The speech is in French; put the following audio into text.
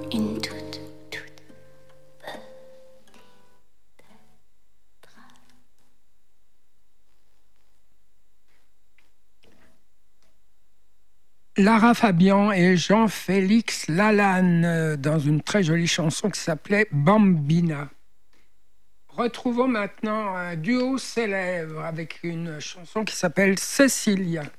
une toute, toute petite trace. Lara Fabian et Jean-Félix Lalanne dans une très jolie chanson qui s'appelait Bambina. Retrouvons maintenant un duo célèbre avec une chanson qui s'appelle Cécilia.